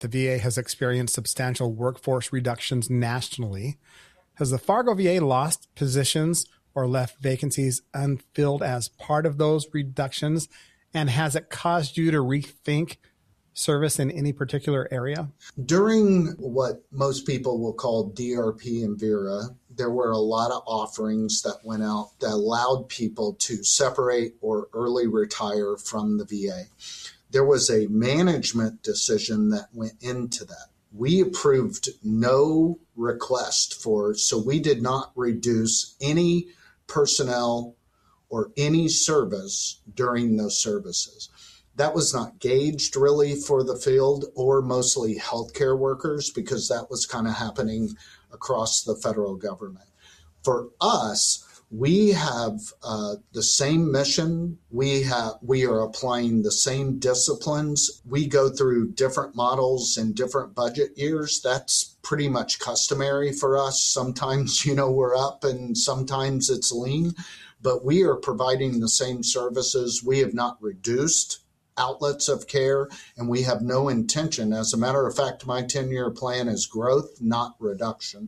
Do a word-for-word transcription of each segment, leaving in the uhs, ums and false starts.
The V A has experienced substantial workforce reductions nationally. Has the Fargo V A lost positions or left vacancies unfilled as part of those reductions? And has it caused you to rethink service in any particular area? During what most people will call D R P and VERA, there were a lot of offerings that went out that allowed people to separate or early retire from the V A. There was a management decision that went into that. We approved no request for, so we did not reduce any personnel or any service during those services. That was not gauged really for the field or mostly healthcare workers, because that was kind of happening across the federal government. For us, we have uh, the same mission. We have we are applying the same disciplines. We go through different models in different budget years. That's pretty much customary for us. Sometimes, you know, we're up and sometimes it's lean, but we are providing the same services. We have not reduced outlets of care, and we have no intention. As a matter of fact, my ten-year plan is growth, not reduction.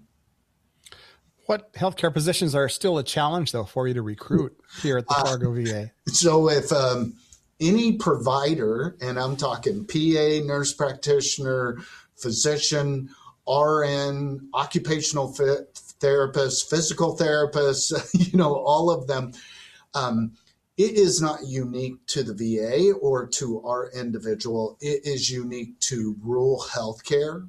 What healthcare positions are still a challenge, though, for you to recruit here at the Fargo uh, V A? So if um, any provider, and I'm talking P A, nurse practitioner, physician, R N, occupational fit, therapist, physical therapist, you know, all of them, um, it is not unique to the V A or to our individual. It is unique to rural healthcare.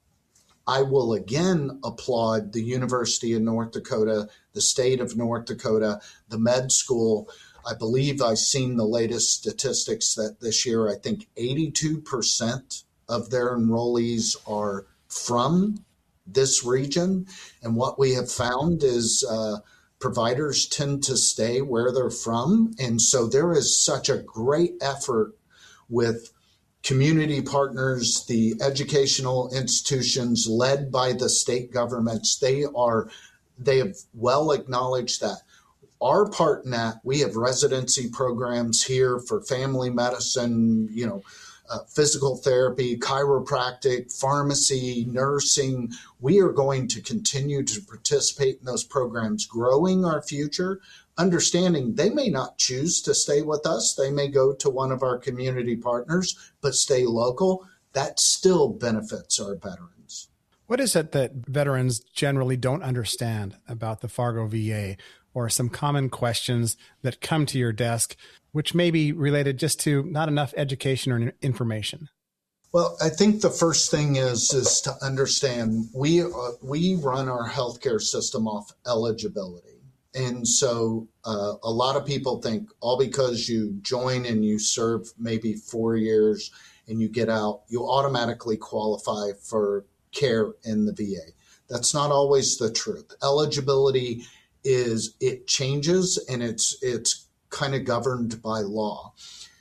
I will again applaud the University of North Dakota, the state of North Dakota, the med school. I believe I've seen the latest statistics that this year, I think eighty-two percent of their enrollees are from this region. And what we have found is uh, providers tend to stay where they're from. And so there is such a great effort with community partners, the educational institutions led by the state governments. They are, they have well acknowledged that. Our part in that, we have residency programs here for family medicine, you know, uh, physical therapy, chiropractic, pharmacy, nursing. We are going to continue to participate in those programs, growing our future, understanding they may not choose to stay with us. They may go to one of our community partners, but stay local. That still benefits our veterans. What is it that veterans generally don't understand about the Fargo V A, or some common questions that come to your desk, which may be related just to not enough education or information? Well, I think the first thing is is to understand we uh, we run our healthcare system off eligibility. And so uh, a lot of people think all because you join and you serve maybe four years and you get out, you automatically qualify for care in the V A. That's not always the truth. Eligibility is, it changes, and it's it's kind of governed by law.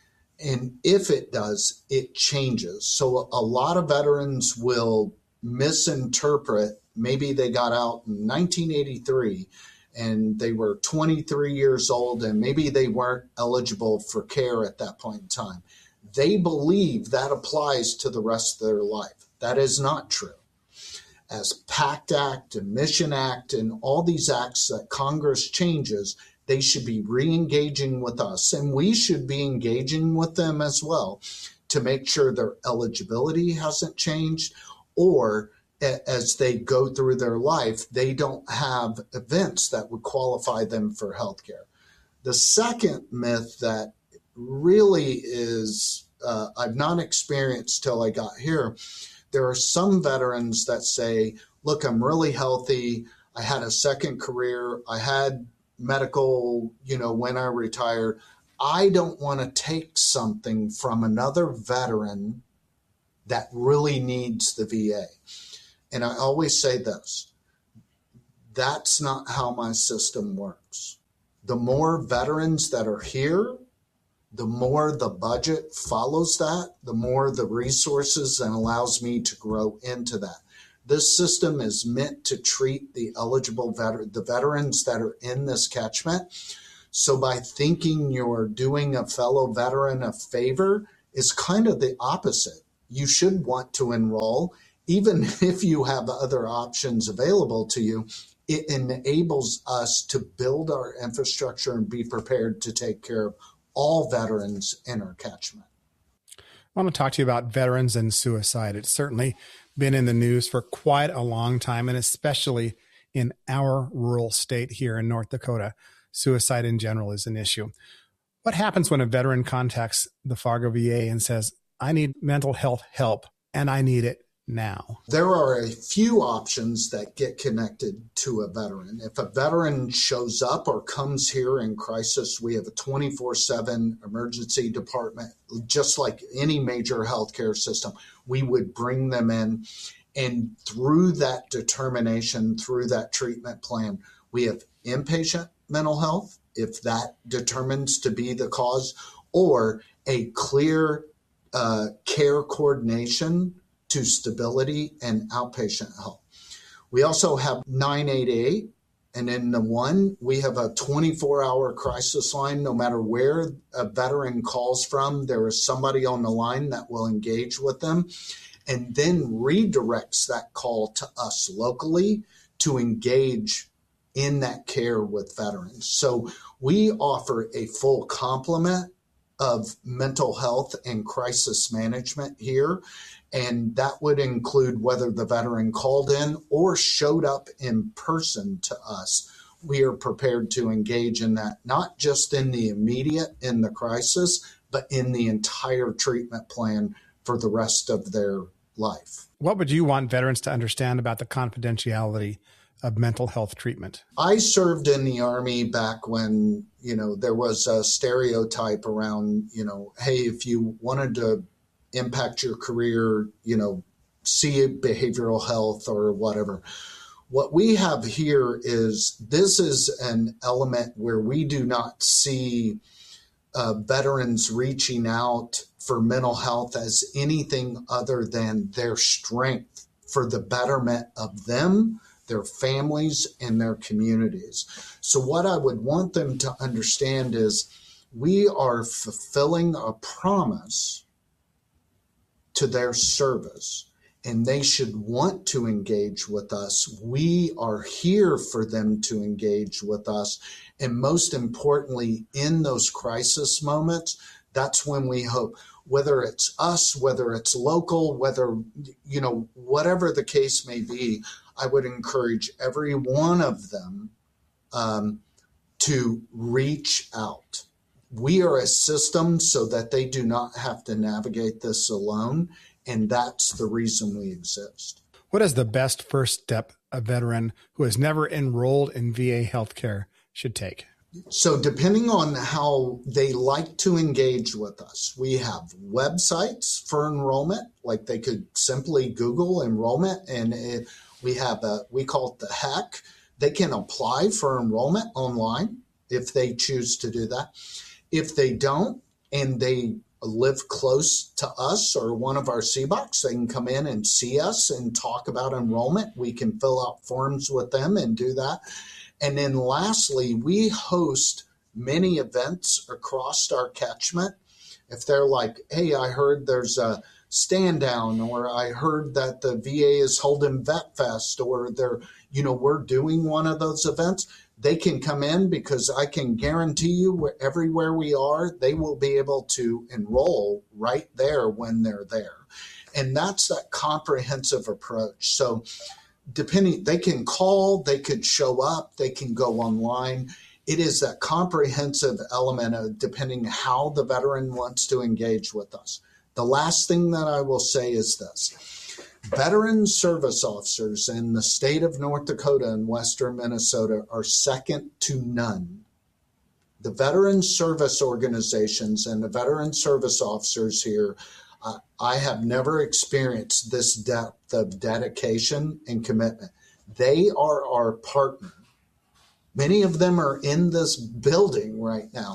And if it does, it changes. So a lot of veterans will misinterpret, maybe they got out in nineteen eighty-three and they were twenty-three years old and maybe they weren't eligible for care at that point in time. They believe that applies to the rest of their life. That is not true. As PACT Act and Mission Act and all these acts that Congress changes, they should be re-engaging with us, and we should be engaging with them as well to make sure their eligibility hasn't changed, or as they go through their life, they don't have events that would qualify them for healthcare. The second myth that really is, uh, I've not experienced till I got here, there are some veterans that say, look, I'm really healthy. I had a second career. I had medical, you know, when I retired. I don't want to take something from another veteran that really needs the V A. And I always say this, that's not how my system works. The more veterans that are here, the more the budget follows that, the more the resources and allows me to grow into that. This system is meant to treat the eligible veteran, the veterans that are in this catchment. So by thinking you're doing a fellow veteran a favor is kind of the opposite. you should want to enroll. Even if you have other options available to you, it enables us to build our infrastructure and be prepared to take care of all veterans in our catchment. I want to talk to you about veterans and suicide. It's certainly been in the news for quite a long time, and especially in our rural state here in North Dakota, suicide in general is an issue. What happens when a veteran contacts the Fargo V A and says, I need mental health help and I need it now? There are a few options that get connected to a veteran. If a veteran shows up or comes here in crisis, we have a twenty-four seven emergency department, just like any major healthcare system. We would bring them in, and through that determination, through that treatment plan, we have inpatient mental health, if that determines to be the cause, or a clear uh, care coordination to stability and outpatient help. We also have nine eight eight, and in the one, we have a twenty-four hour crisis line. No matter where a veteran calls from, there is somebody on the line that will engage with them and then redirects that call to us locally to engage in that care with veterans. So we offer a full complement of mental health and crisis management here. And that would include whether the veteran called in or showed up in person to us. We are prepared to engage in that, not just in the immediate, in the crisis, but in the entire treatment plan for the rest of their life. What would you want veterans to understand about the confidentiality of mental health treatment? I served in the Army back when, you know, there was a stereotype around, you know, hey, if you wanted to impact your career, you know, see behavioral health or whatever. What we have here is this is an element where we do not see uh, veterans reaching out for mental health as anything other than their strength for the betterment of them, their families, and their communities. So what I would want them to understand is we are fulfilling a promise to their service, and they should want to engage with us. We are here for them to engage with us. And most importantly, in those crisis moments, that's when we hope, whether it's us, whether it's local, whether, you know, whatever the case may be, I would encourage every one of them um, to reach out. We are a system so that they do not have to navigate this alone, and that's the reason we exist. What is the best first step a veteran who has never enrolled in V A healthcare should take? So depending on how they like to engage with us, we have websites for enrollment, like they could simply Google enrollment, and it, we have a, we call it the H E C. They can apply for enrollment online if they choose to do that. If they don't, and they live close to us or one of our C BOCs, they can come in and see us and talk about enrollment. We can fill out forms with them and do that. And then lastly, we host many events across our catchment. If they're like, hey, I heard there's a stand down, or I heard that the V A is holding Vet Fest, or they're, you know, we're doing one of those events, they can come in, because I can guarantee you where, everywhere we are, they will be able to enroll right there when they're there. And that's that comprehensive approach. So depending, they can call, they could show up, they can go online. It is that comprehensive element of depending how the veteran wants to engage with us. The last thing that I will say is this. Veteran service officers in the state of North Dakota and western Minnesota are second to none. The veteran service organizations and the veteran service officers here, uh, I have never experienced this depth of dedication and commitment. They are our partner. Many of them are in this building right now.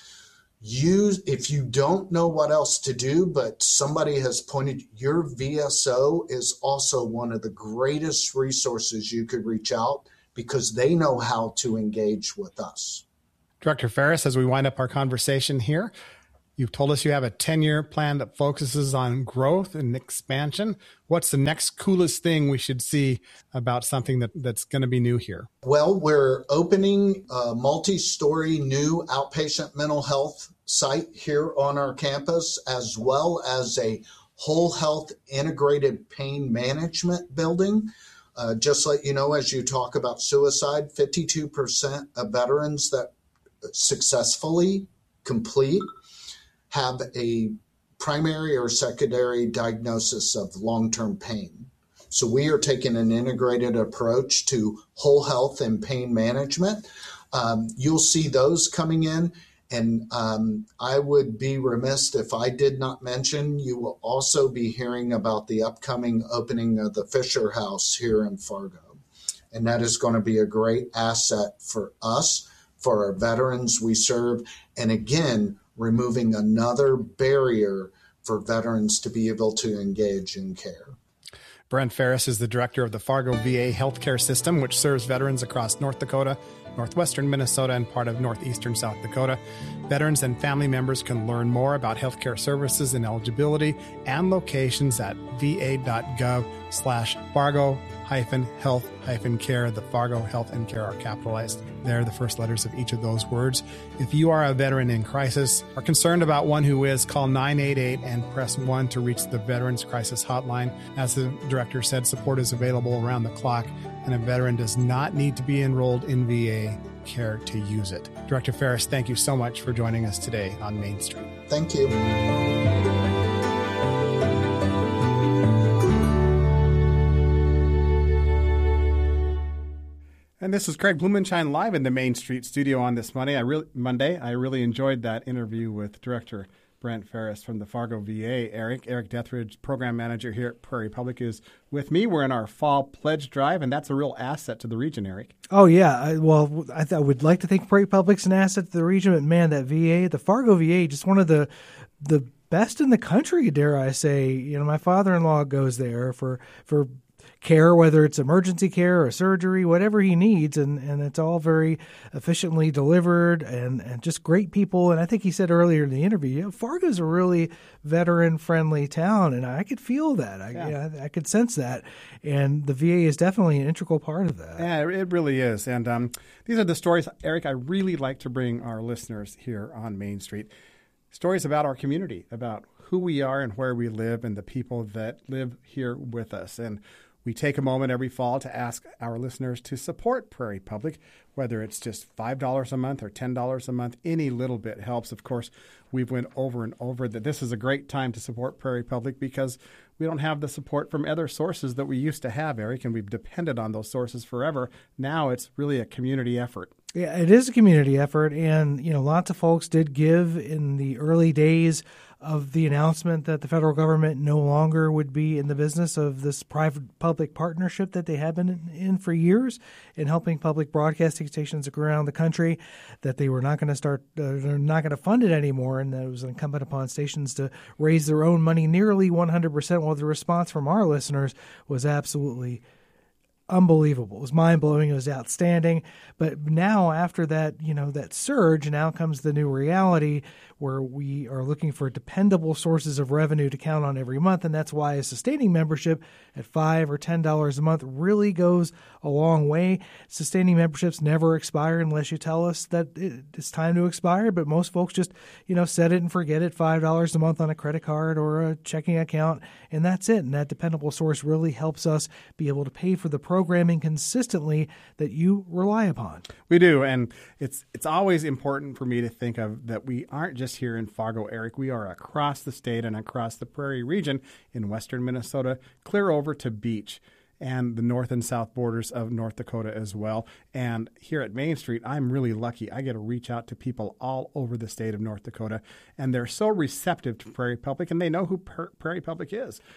You, if you don't know what else to do, but somebody has pointed, your V S O is also one of the greatest resources you could reach out, because they know how to engage with us. Director Ferris, as we wind up our conversation here, You've told us you have a ten-year plan that focuses on growth and expansion. What's the next coolest thing we should see about something that, that's going to be new here? Well, we're opening a multi-story new outpatient mental health site here on our campus, as well as a whole health integrated pain management building. Uh, just let you know, as you talk about suicide, fifty-two percent of veterans that successfully complete have a primary or secondary diagnosis of long-term pain. So we are taking an integrated approach to whole health and pain management. Um, you'll see those coming in. And um, I would be remiss if I did not mention, you will also be hearing about the upcoming opening of the Fisher House here in Fargo. And that is going to be a great asset for us, for our veterans we serve, and again, removing another barrier for veterans to be able to engage in care. Brent Ferris is the director of the Fargo V A healthcare system, which serves veterans across North Dakota, northwestern Minnesota, and part of northeastern South Dakota. Veterans and family members can learn more about healthcare services and eligibility and locations at va.gov slash Fargo hyphen health hyphen care. The Fargo health and care are capitalized. They're the first letters of each of those words. If you are a veteran in crisis or concerned about one who is, call nine eight eight and press one to reach the Veterans Crisis Hotline. As the director said, support is available around the clock, and a veteran does not need to be enrolled in V A care to use it. Director Ferris, thank you so much for joining us today on Main Street. Thank you. And this is Craig Blumenshine live in the Main Street studio on this Monday. I really Monday. I really enjoyed that interview with Director Brent Ferris from the Fargo V A. Eric Eric Dethridge, program manager here at Prairie Public, is with me. We're in our fall pledge drive, and that's a real asset to the region, Eric. Oh yeah, I, well, I, th- I would like to think Prairie Public's an asset to the region, but man, that V A, the Fargo V A, just one of the the best in the country, dare I say. You know, my father-in-law goes there for for. care, whether it's emergency care or surgery, whatever he needs, and, and it's all very efficiently delivered and, and just great people. And I think he said earlier in the interview, you know, Fargo's a really veteran-friendly town, and I could feel that. I, yeah. you know, I could sense that. And the V A is definitely an integral part of that. Yeah, it really is. And um, these are the stories, Eric, I really like to bring our listeners here on Main Street. Stories about our community, about who we are and where we live and the people that live here with us. And we take a moment every fall to ask our listeners to support Prairie Public, whether it's just five dollars a month or ten dollars a month. Any little bit helps. Of course, we've went over and over that this is a great time to support Prairie Public because we don't have the support from other sources that we used to have, Eric, and we've depended on those sources forever. Now it's really a community effort. Yeah, it is a community effort, and you know, lots of folks did give in the early days of the announcement that the federal government no longer would be in the business of this private-public partnership that they have been in for years in helping public broadcasting stations around the country, that they were not going to start, uh, they're not going to fund it anymore, and that it was incumbent upon stations to raise their own money nearly one hundred percent. Well, the response from our listeners was absolutely unbelievable. It was mind-blowing. It was outstanding. But now after that, you know, that surge, now comes the new reality where we are looking for dependable sources of revenue to count on every month. And that's why a sustaining membership at five or ten dollars a month really goes a long way. Sustaining memberships never expire unless you tell us that it's time to expire. But most folks just, you know, set it and forget it, five dollars a month on a credit card or a checking account, and that's it. And that dependable source really helps us be able to pay for the programming consistently that you rely upon. We do, and it's it's always important for me to think of that we aren't just here in Fargo, Eric. We are across the state and across the Prairie region in western Minnesota, clear over to Beach and the north and south borders of North Dakota as well. And here at Main Street, I'm really lucky. I get to reach out to people all over the state of North Dakota, and they're so receptive to Prairie Public, and they know who Prairie Public is.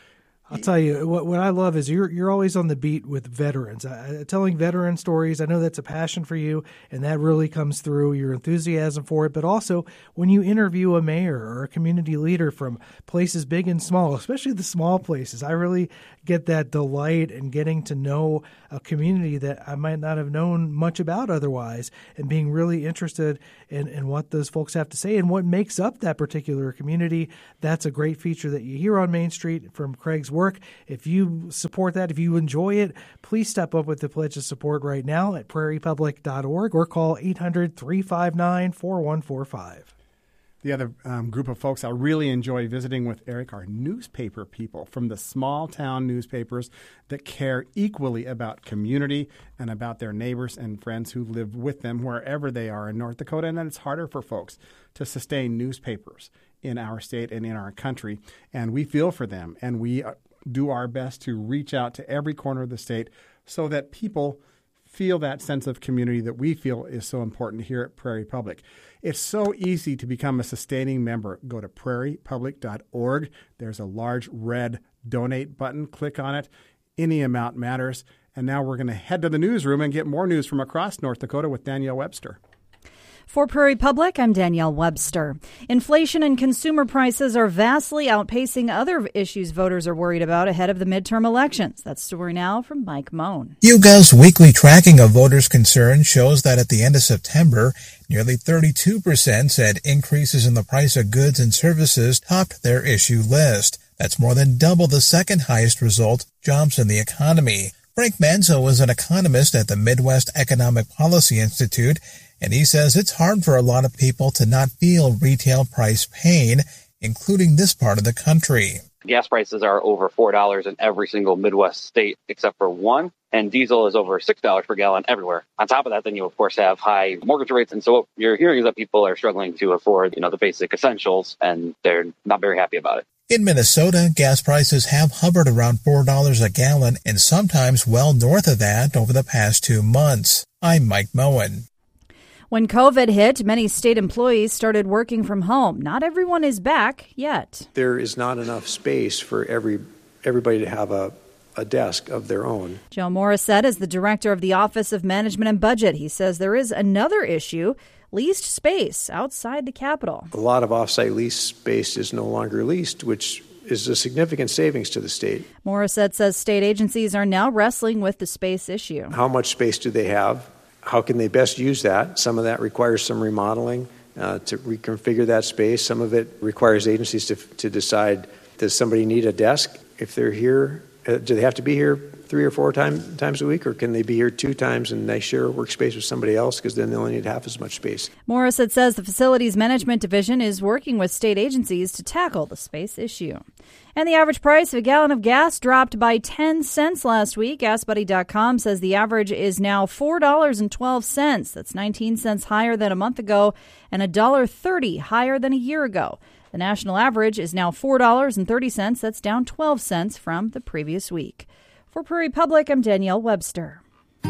I'll tell you what. What I love is you're you're always on the beat with veterans, uh, telling veteran stories. I know that's a passion for you, and that really comes through your enthusiasm for it. But also when you interview a mayor or a community leader from places big and small, especially the small places, I really get that delight in getting to know a community that I might not have known much about otherwise, and being really interested in, in what those folks have to say and what makes up that particular community. That's a great feature that you hear on Main Street from Craig's work. If you support that, if you enjoy it, please step up with the pledge of support right now at prairie public dot org or call eight hundred, three five nine, four one four five. The other um, group of folks I really enjoy visiting with Eric are newspaper people from the small town newspapers that care equally about community and about their neighbors and friends who live with them wherever they are in North Dakota. And then it's harder for folks to sustain newspapers in our state and in our country. And we feel for them, and we do our best to reach out to every corner of the state so that people feel that sense of community that we feel is so important here at Prairie Public. It's so easy to become a sustaining member. Go to prairie public dot org. There's a large red donate button. Click on it. Any amount matters. And now we're going to head to the newsroom and get more news from across North Dakota with Danielle Webster. For Prairie Public, I'm Danielle Webster. Inflation and consumer prices are vastly outpacing other issues voters are worried about ahead of the midterm elections. That story now from Mike Moan. YouGov's weekly tracking of voters' concerns shows that at the end of September, nearly thirty-two percent said increases in the price of goods and services topped their issue list. That's more than double the second highest result, jobs in the economy. Frank Manzo is an economist at the Midwest Economic Policy Institute, and he says it's hard for a lot of people to not feel retail price pain, including this part of the country. Gas prices are over four dollars in every single Midwest state except for one, and diesel is over six dollars per gallon everywhere. On top of that, then you, of course, have high mortgage rates, and so what you're hearing is that people are struggling to afford, you know, the basic essentials, and they're not very happy about it. In Minnesota, gas prices have hovered around four dollars a gallon and sometimes well north of that over the past two months. I'm Mike Moen. When COVID hit, many state employees started working from home. Not everyone is back yet. There is not enough space for every everybody to have a, a desk of their own. Joe Morissette is the director of the Office of Management and Budget. He says there is another issue, leased space outside the Capitol. A lot of off-site lease space is no longer leased, which is a significant savings to the state. Morissette says state agencies are now wrestling with the space issue. How much space do they have? How can they best use that? Some of that requires some remodeling uh, to reconfigure that space. Some of it requires agencies to to decide, does somebody need a desk? If they're here, uh, do they have to be here three or four time, times a week, or can they be here two times and they share a workspace with somebody else because then they only need half as much space? Morissette says the Facilities Management Division is working with state agencies to tackle the space issue. And the average price of a gallon of gas dropped by ten cents last week. Gas Buddy dot com says the average is now four dollars and twelve cents. That's nineteen cents higher than a month ago and one dollar thirty higher than a year ago. The national average is now four dollars and thirty cents. That's down twelve cents from the previous week. For Prairie Public, I'm Danielle Webster.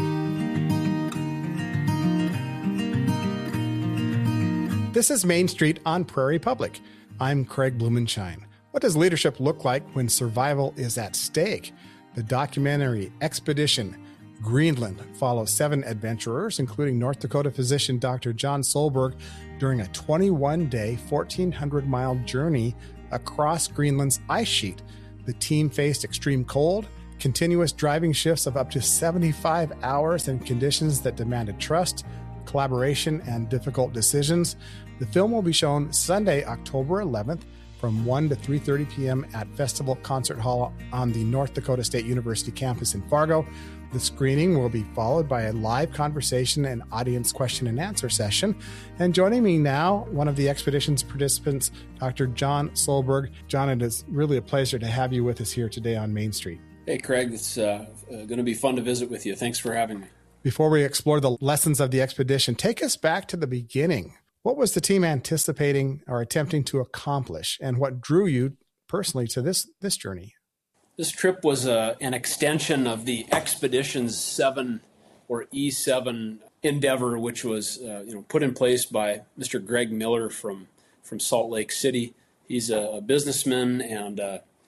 This is Main Street on Prairie Public. I'm Craig Blumenshine. What does leadership look like when survival is at stake? The documentary Expedition Greenland follows seven adventurers, including North Dakota physician Doctor John Solberg, during a twenty-one day, fourteen hundred mile journey across Greenland's ice sheet. The team faced extreme cold, continuous driving shifts of up to seventy-five hours, and conditions that demanded trust, collaboration, and difficult decisions. The film will be shown Sunday, October eleventh, from one to three thirty p.m. at Festival Concert Hall on the North Dakota State University campus in Fargo. The screening will be followed by a live conversation and audience question and answer session. And joining me now, one of the expedition's participants, Doctor John Solberg. John, it is really a pleasure to have you with us here today on Main Street. Hey, Craig, it's uh, uh, going to be fun to visit with you. Thanks for having me. Before we explore the lessons of the expedition, take us back to the beginning. What was the team anticipating or attempting to accomplish, and what drew you personally to this this journey? This trip was uh, an extension of the Expedition seven or E seven endeavor, which was uh, you know put in place by Mister Greg Miller from, from Salt Lake City. He's a businessman and uh,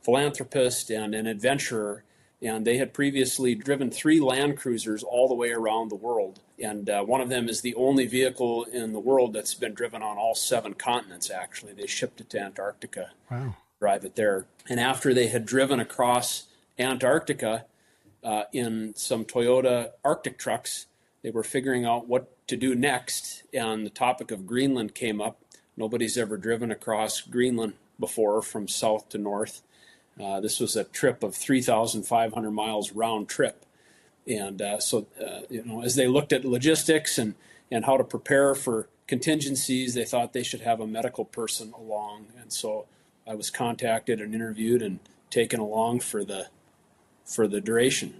philanthropist and an adventurer, and they had previously driven three Land Cruisers all the way around the world. And uh, one of them is the only vehicle in the world that's been driven on all seven continents, actually. They shipped it to Antarctica. Wow. Drive it there. And after they had driven across Antarctica uh, in some Toyota Arctic trucks, they were figuring out what to do next, and the topic of Greenland came up. Nobody's ever driven across Greenland before from south to north. Uh, this was a trip of three thousand five hundred miles round trip. And uh, so, uh, you know, as they looked at logistics and, and how to prepare for contingencies, they thought they should have a medical person along. And so I was contacted and interviewed and taken along for the for the duration.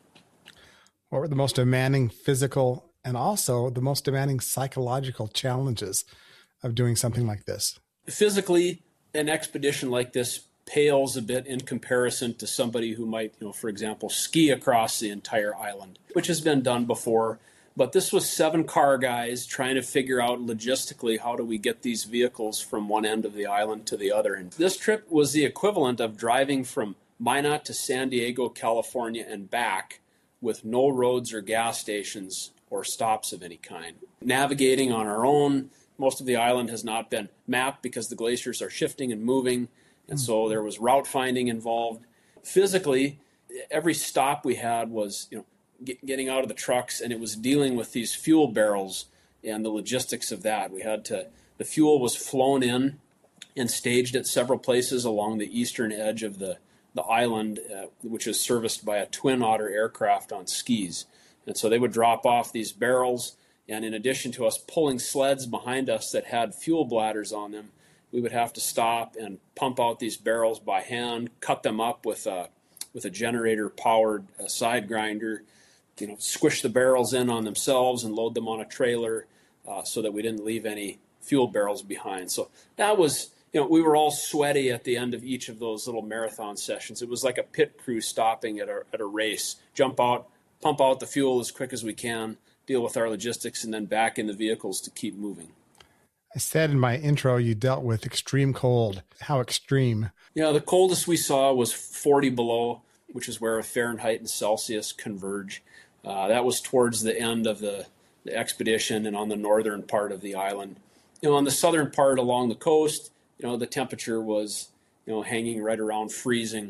What were the most demanding physical and also the most demanding psychological challenges of doing something like this? Physically, an expedition like this pales a bit in comparison to somebody who might, you know, for example, ski across the entire island, which has been done before. But this was seven car guys trying to figure out logistically how do we get these vehicles from one end of the island to the other. And this trip was the equivalent of driving from Minot to San Diego, California, and back with no roads or gas stations or stops of any kind. Navigating on our own. Most of the island has not been mapped because the glaciers are shifting and moving. And so there was route finding involved. Physically, every stop we had was, you know, get, getting out of the trucks, and it was dealing with these fuel barrels and the logistics of that. We had to, the fuel was flown in and staged at several places along the eastern edge of the, the island, uh, which is serviced by a Twin Otter aircraft on skis. And so they would drop off these barrels, and in addition to us pulling sleds behind us that had fuel bladders on them, we would have to stop and pump out these barrels by hand, cut them up with a with a generator-powered uh, side grinder, you know, squish the barrels in on themselves and load them on a trailer uh, so that we didn't leave any fuel barrels behind. So that was, you know, we were all sweaty at the end of each of those little marathon sessions. It was like a pit crew stopping at a at a race. Jump out, pump out the fuel as quick as we can, deal with our logistics, and then back in the vehicles to keep moving. I said in my intro you dealt with extreme cold. How extreme? Yeah, the coldest we saw was forty below, which is where Fahrenheit and Celsius converge. Uh, that was towards the end of the, the expedition and on the northern part of the island. You know, on the southern part along the coast, you know, the temperature was, you know, hanging right around freezing,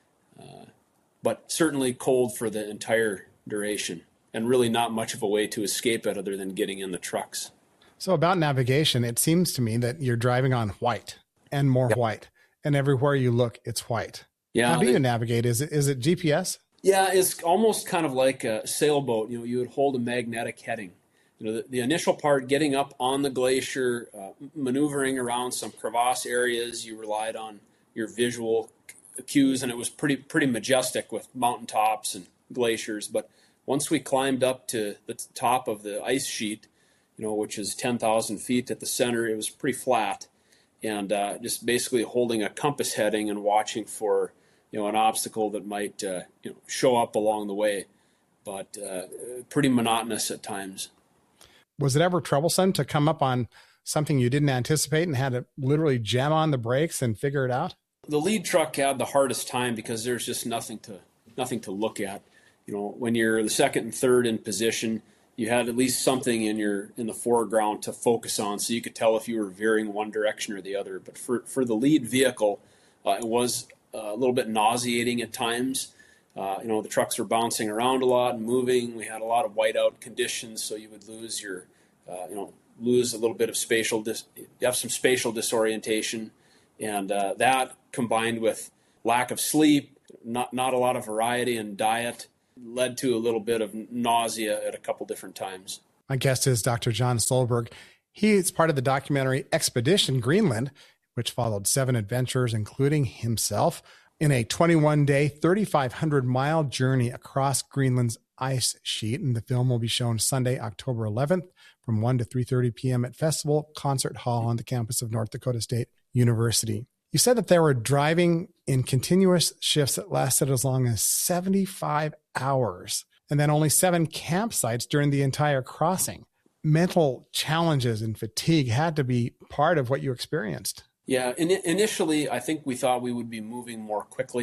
uh, but certainly cold for the entire duration, and really not much of a way to escape it other than getting in the trucks. So about navigation, it seems to me that you're driving on white and more yep. white, and everywhere you look, it's white. Yeah. How do they, you navigate? Is it is it G P S? Yeah, it's almost kind of like a sailboat. You know, you would hold a magnetic heading. You know, the, the initial part, getting up on the glacier, uh, maneuvering around some crevasse areas, you relied on your visual cues, and it was pretty pretty majestic with mountaintops and glaciers. But once we climbed up to the top of the ice sheet, you know, which is ten thousand feet at the center, it was pretty flat, and uh, just basically holding a compass heading and watching for, you know, an obstacle that might, uh, you know, show up along the way, but uh, pretty monotonous at times. Was it ever troublesome to come up on something you didn't anticipate and had to literally jam on the brakes and figure it out? The lead truck had the hardest time because there's just nothing to nothing to look at. You know, when you're the second and third in position, you had at least something in your in the foreground to focus on, so you could tell if you were veering one direction or the other. But for, for the lead vehicle, uh, it was a little bit nauseating at times. Uh, you know, the trucks were bouncing around a lot and moving. We had a lot of whiteout conditions, so you would lose your, uh, you know, lose a little bit of spatial, dis- you have some spatial disorientation, and uh, that combined with lack of sleep, not not a lot of variety in diet, led to a little bit of nausea at a couple different times. My guest is Doctor John Stolberg. He is part of the documentary Expedition Greenland, which followed seven adventurers, including himself, in a twenty-one day, thirty-five hundred mile journey across Greenland's ice sheet. And the film will be shown Sunday, October eleventh from one to three thirty p.m. at Festival Concert Hall on the campus of North Dakota State University. You said that they were driving in continuous shifts that lasted as long as seventy-five hours, and then only seven campsites during the entire crossing. Mental challenges and fatigue had to be part of what you experienced. Yeah, in, initially, I think we thought we would be moving more quickly.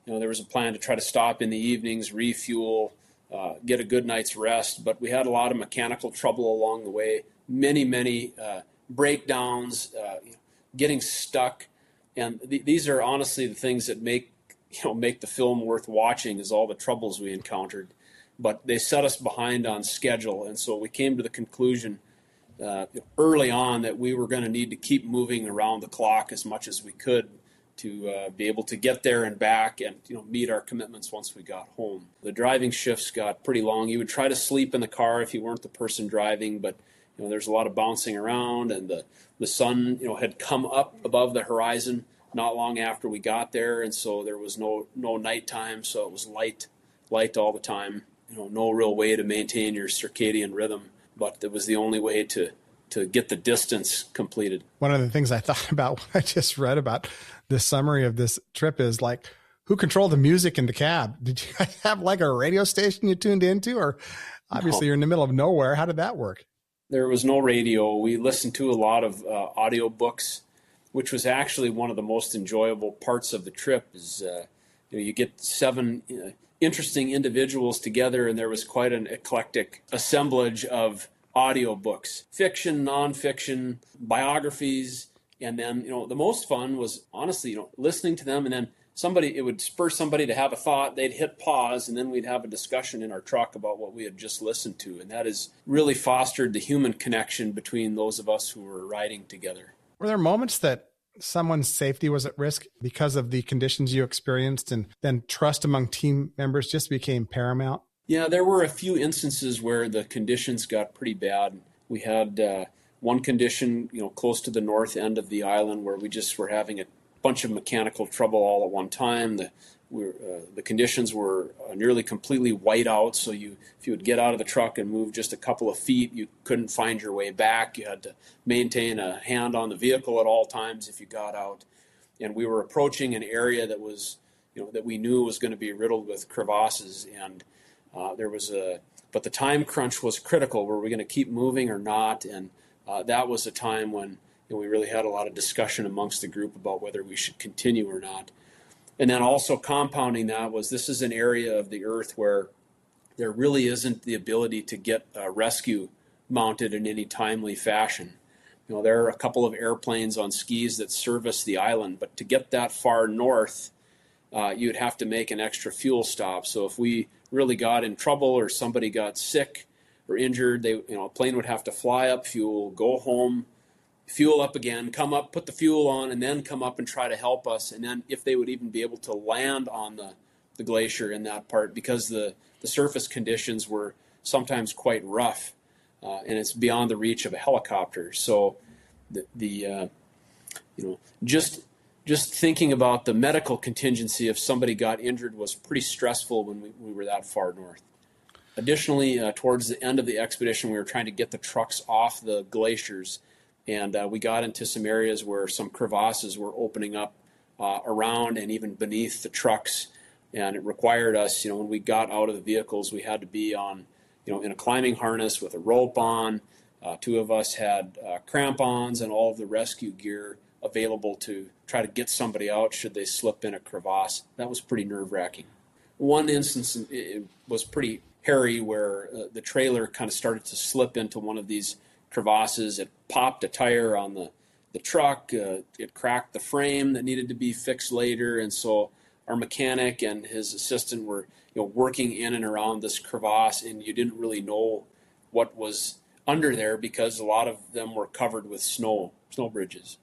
You know, there was a plan to try to stop in the evenings, refuel, uh, get a good night's rest, but we had a lot of mechanical trouble along the way, many, many uh, breakdowns, uh, getting stuck. And th- these are honestly the things that make, you know, make the film worth watching, is all the troubles we encountered. But they set us behind on schedule, and so we came to the conclusion uh, early on that we were going to need to keep moving around the clock as much as we could to uh, be able to get there and back and, you know, meet our commitments once we got home. The driving shifts got pretty long. You would try to sleep in the car if you weren't the person driving, but you know, there's a lot of bouncing around, and the, the sun, you know, had come up above the horizon not long after we got there, and so there was no no nighttime, so it was light, light all the time. You know, no real way to maintain your circadian rhythm, but it was the only way to to get the distance completed. One of the things I thought about when I just read about the summary of this trip is like, who controlled the music in the cab? Did you guys have like a radio station you tuned into, or obviously no. You're in the middle of nowhere? How did that work? There was no radio. We listened to a lot of uh, audio books, which was actually one of the most enjoyable parts of the trip. Is uh, you know, you get seven uh, interesting individuals together, and there was quite an eclectic assemblage of audio books, fiction, nonfiction, biographies, and then, you know, the most fun was honestly, you know, listening to them, and then somebody, it would spur somebody to have a thought, they'd hit pause, and then we'd have a discussion in our truck about what we had just listened to, and that has really fostered the human connection between those of us who were riding together. Were there moments that someone's safety was at risk because of the conditions you experienced, and then trust among team members just became paramount? Yeah, there were a few instances where the conditions got pretty bad. We had uh, one condition, you know, close to the north end of the island where we just were having a bunch of mechanical trouble all at one time. The we were, uh, the conditions were uh, nearly completely white out, so you if you would get out of the truck and move just a couple of feet, you couldn't find your way back. You had to maintain a hand on the vehicle at all times if you got out. And we were approaching an area that was, you know, that we knew was going to be riddled with crevasses, and uh, there was a, but the time crunch was critical. Were we going to keep moving or not? And uh, that was a time when, you know, we really had a lot of discussion amongst the group about whether we should continue or not. And then also compounding that was, this is an area of the earth where there really isn't the ability to get a rescue mounted in any timely fashion. You know, there are a couple of airplanes on skis that service the island, but to get that far north, uh, you'd have to make an extra fuel stop. So if we really got in trouble or somebody got sick or injured, they, you know, a plane would have to fly up fuel, go home, fuel up again, come up, put the fuel on, and then come up and try to help us. And then if they would even be able to land on the, the glacier in that part, because the, the surface conditions were sometimes quite rough, uh, and it's beyond the reach of a helicopter. So the, the uh, you know, just just thinking about the medical contingency if somebody got injured was pretty stressful when we, we were that far north. Additionally, uh, towards the end of the expedition, we were trying to get the trucks off the glaciers, and uh, we got into some areas where some crevasses were opening up uh, around and even beneath the trucks, and it required us, you know, when we got out of the vehicles, we had to be on, you know, in a climbing harness with a rope on. Uh, two of us had uh, crampons and all of the rescue gear available to try to get somebody out should they slip in a crevasse. That was pretty nerve-wracking. One instance, it was pretty hairy, where uh, the trailer kind of started to slip into one of these crevasses. It popped a tire on the, the truck. Uh, it cracked the frame that needed to be fixed later, and so our mechanic and his assistant were, you know, working in and around this crevasse, and you didn't really know what was under there because a lot of them were covered with snow, snow bridges.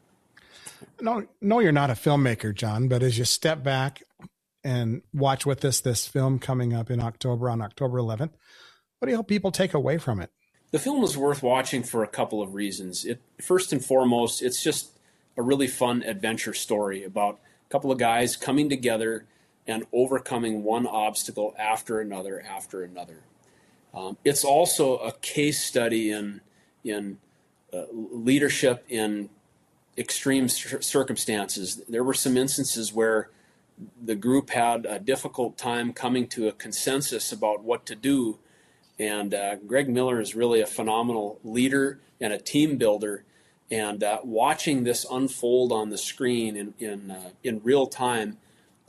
No, no, you're not a filmmaker, John, but as you step back and watch with this, this film coming up in October, on October eleventh, what do you hope people take away from it? The film is worth watching for a couple of reasons. It, first and foremost, it's just a really fun adventure story about a couple of guys coming together and overcoming one obstacle after another after another. Um, it's also a case study in in uh, leadership in extreme circumstances. There were some instances where the group had a difficult time coming to a consensus about what to do, and uh, Greg Miller is really a phenomenal leader and a team builder, and uh, watching this unfold on the screen in in, uh, in real time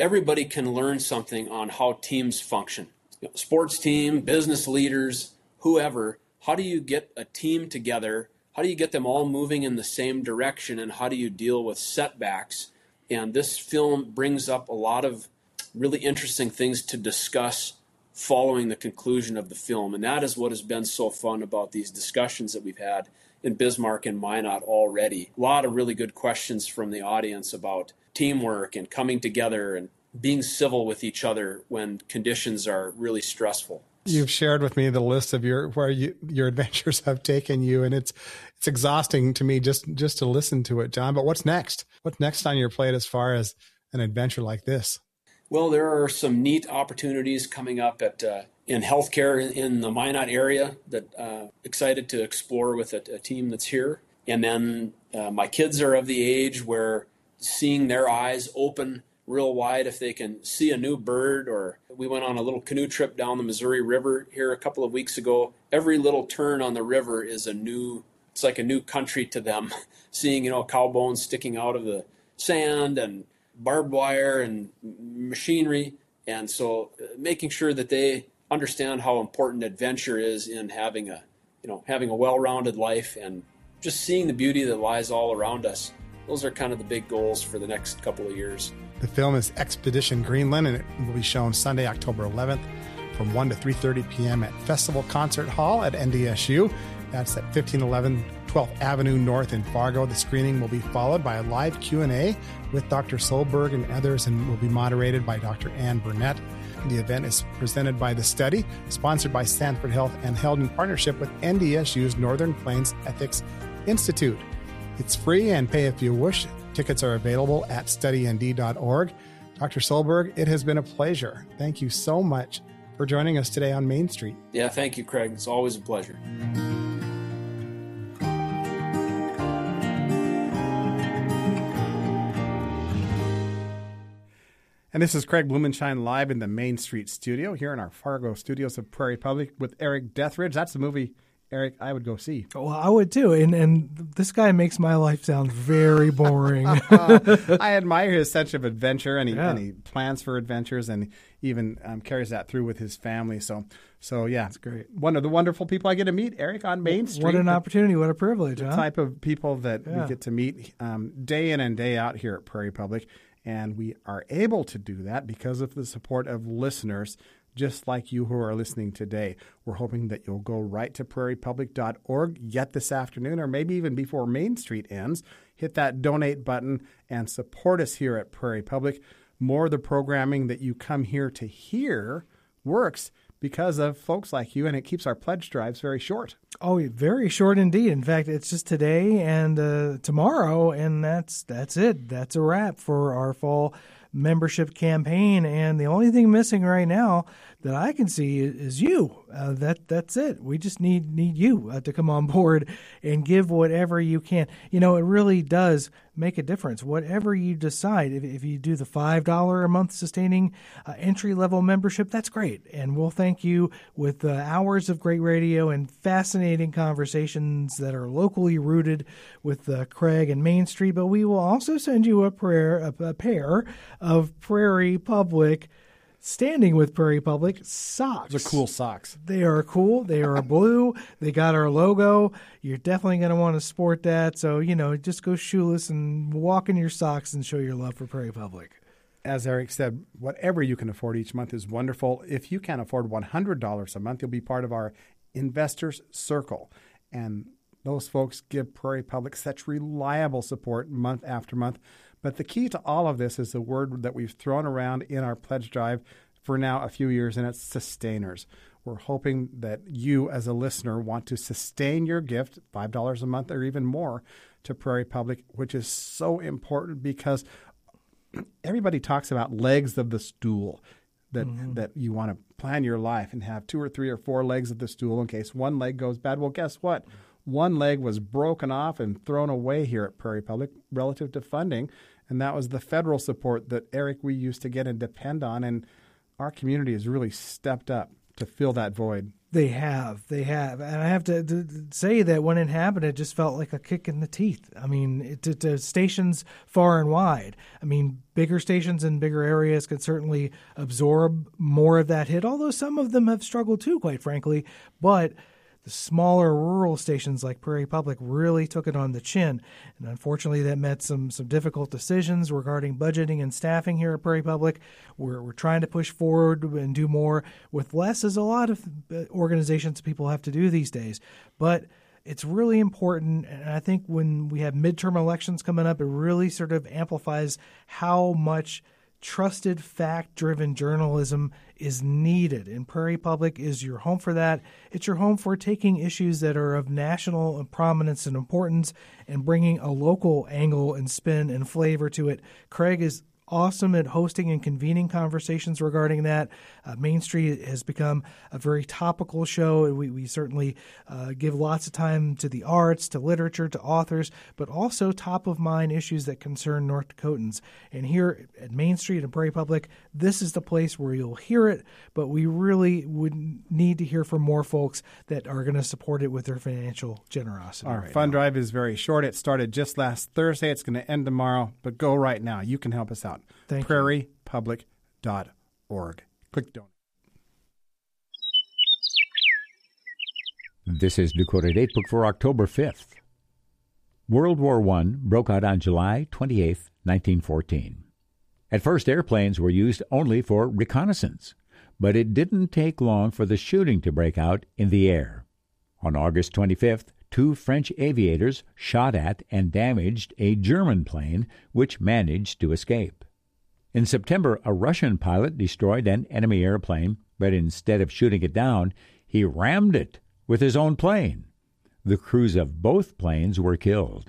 everybody can learn something on how teams function. You know, sports team, business leaders, whoever, how do you get a team together? How do you get them all moving in the same direction, and how do you deal with setbacks? And this film brings up a lot of really interesting things to discuss following the conclusion of the film. And that is what has been so fun about these discussions that we've had in Bismarck and Minot already. A lot of really good questions from the audience about teamwork and coming together and being civil with each other when conditions are really stressful. You've shared with me the list of your where you, your adventures have taken you, and it's it's exhausting to me just just to listen to it, John. But what's next? What's next on your plate as far as an adventure like this? Well, there are some neat opportunities coming up at uh, in healthcare in the Minot area that uh, excited to explore with a, a team that's here. And then uh, my kids are of the age where seeing their eyes open real wide if they can see a new bird. Or we went on a little canoe trip down the Missouri River here a couple of weeks ago. Every little turn on the river is a new, it's like a new country to them. Seeing, you know, cow bones sticking out of the sand and barbed wire and machinery. And so uh, making sure that they understand how important adventure is in having a, you know, having a well-rounded life and just seeing the beauty that lies all around us. Those are kind of the big goals for the next couple of years. The film is Expedition Greenland, and it will be shown Sunday, October eleventh from one to three thirty p.m. at Festival Concert Hall at N D S U. That's at fifteen eleven twelfth Avenue North in Fargo. The screening will be followed by a live Q and A with Doctor Solberg and others, and will be moderated by Doctor Ann Burnett. The event is presented by The Study, sponsored by Sanford Health, and held in partnership with N D S U's Northern Plains Ethics Institute. It's free and pay if you wish. Tickets are available at study n d dot org. Doctor Solberg, it has been a pleasure. Thank you so much for joining us today on Main Street. Yeah, thank you, Craig. It's always a pleasure. And this is Craig Blumenshine live in the Main Street studio here in our Fargo studios of Prairie Public with Eric Deathridge. That's the movie, Eric, I would go see. Well, I would too. And and this guy makes my life sound very boring. I admire his sense of adventure, and he, Yeah. and he plans for adventures, and even um, carries that through with his family. So, so yeah, That's great. One of the wonderful people I get to meet, Eric, on Main Street. What an The- opportunity. What a privilege, the huh? type of people that Yeah. we get to meet um, day in and day out here at Prairie Public. And we are able to do that because of the support of listeners just like you who are listening today. We're hoping that you'll go right to prairie public dot org yet this afternoon, or maybe even before Main Street ends. Hit that donate button and support us here at Prairie Public. More of the programming that you come here to hear works because of folks like you, and it keeps our pledge drives very short. Oh, very short indeed. In fact, it's just today and uh, tomorrow, and that's that's it. That's a wrap for our fall membership campaign. And the only thing missing right now that I can see is, is you. Uh, that that's it. We just need need you uh, to come on board and give whatever you can. You know, it really does make a difference. Whatever you decide, if, if you do the five dollars a month sustaining uh, entry-level membership, that's great. And we'll thank you with uh, hours of great radio and fascinating conversations that are locally rooted with uh, Craig and Main Street. But we will also send you a, prayer, a, a pair of Prairie Public Standing with Prairie Public socks. Those are cool socks. They are cool. They are blue. They got our logo. You're definitely going to want to sport that. So, you know, just go shoeless and walk in your socks and show your love for Prairie Public. As Eric said, whatever you can afford each month is wonderful. If you can afford one hundred dollars a month, you'll be part of our Investors Circle. And those folks give Prairie Public such reliable support month after month. But the key to all of this is the word that we've thrown around in our pledge drive for now a few years, and it's sustainers. We're hoping that you as a listener want to sustain your gift, five dollars a month or even more, to Prairie Public, which is so important because everybody talks about legs of the stool, that mm-hmm. that you want to plan your life and have two or three or four legs of the stool in case one leg goes bad. Well, guess what? One leg was broken off and thrown away here at Prairie Public relative to funding, and that was the federal support that, Eric, we used to get and depend on, and our community has really stepped up to fill that void They have. They have. And I have to, to say that when it happened, it just felt like a kick in the teeth. I mean, it, to, to stations far and wide. I mean, bigger stations in bigger areas could certainly absorb more of that hit, although some of them have struggled too, quite frankly. But the smaller rural stations like Prairie Public really took it on the chin. And unfortunately, that meant some some difficult decisions regarding budgeting and staffing here at Prairie Public. We're, we're trying to push forward and do more with less, as a lot of organizations people have to do these days. But it's really important, and I think when we have midterm elections coming up, it really sort of amplifies how much trusted, fact-driven journalism is needed. And Prairie Public is your home for that. It's your home for taking issues that are of national prominence and importance and bringing a local angle and spin and flavor to it. Craig is awesome at hosting and convening conversations regarding that. Uh, Main Street has become a very topical show. We, we certainly uh, give lots of time to the arts, to literature, to authors, but also top-of-mind issues that concern North Dakotans. And here at Main Street and Prairie Public, this is the place where you'll hear it, but we really would need to hear from more folks that are going to support it with their financial generosity. Our right fund now. drive is very short. It started just last Thursday. It's going to end tomorrow, but go right now. You can help us out. Thank prairie public dot org. Click donate. This is Dakota Datebook for October fifth. World War One broke out on July twenty-eighth, nineteen fourteen. At first, airplanes were used only for reconnaissance, but it didn't take long for the shooting to break out in the air. On August twenty-fifth, two French aviators shot at and damaged a German plane, which managed to escape. In September, a Russian pilot destroyed an enemy airplane, but instead of shooting it down, he rammed it with his own plane. The crews of both planes were killed.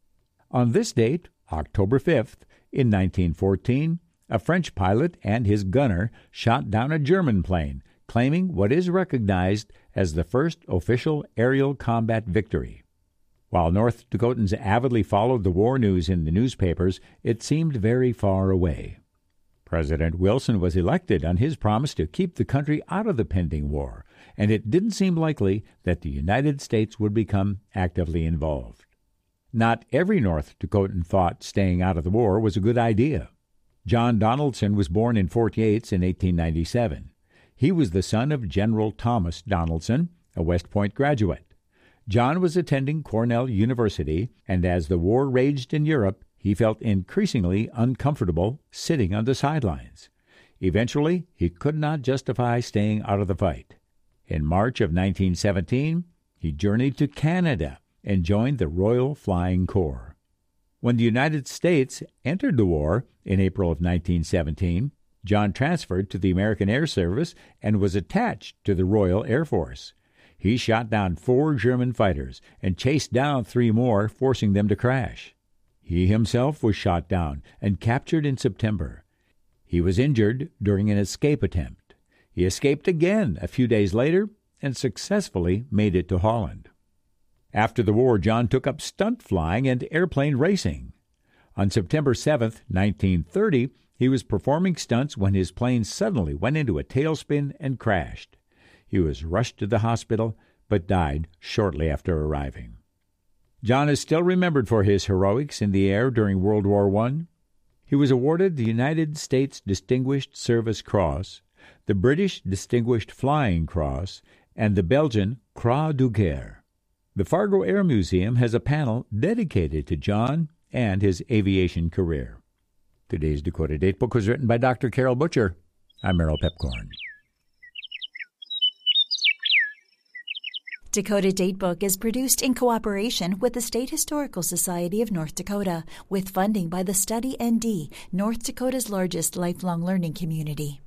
On this date, October fifth, in nineteen fourteen, a French pilot and his gunner shot down a German plane, claiming what is recognized as the first official aerial combat victory. While North Dakotans avidly followed the war news in the newspapers, it seemed very far away. President Wilson was elected on his promise to keep the country out of the pending war, and it didn't seem likely that the United States would become actively involved. Not every North Dakotan thought staying out of the war was a good idea. John Donaldson was born in Fort Yates in eighteen ninety-seven. He was the son of General Thomas Donaldson, a West Point graduate. John was attending Cornell University, and as the war raged in Europe, he felt increasingly uncomfortable sitting on the sidelines. Eventually, he could not justify staying out of the fight. In March of nineteen seventeen, he journeyed to Canada and joined the Royal Flying Corps. When the United States entered the war in April of nineteen seventeen, John transferred to the American Air Service and was attached to the Royal Air Force. He shot down four German fighters and chased down three more, forcing them to crash. He himself was shot down and captured in September. He was injured during an escape attempt. He escaped again a few days later and successfully made it to Holland. After the war, John took up stunt flying and airplane racing. On September seventh, nineteen thirty, he was performing stunts when his plane suddenly went into a tailspin and crashed. He was rushed to the hospital, but died shortly after arriving. John is still remembered for his heroics in the air during World War One. He was awarded the United States Distinguished Service Cross, the British Distinguished Flying Cross, and the Belgian Croix de Guerre. The Fargo Air Museum has a panel dedicated to John and his aviation career. Today's Dakota Datebook was written by Doctor Carol Butcher. I'm Merrill Pepcorn. Dakota Datebook is produced in cooperation with the State Historical Society of North Dakota, with funding by the Study N D, North Dakota's largest lifelong learning community.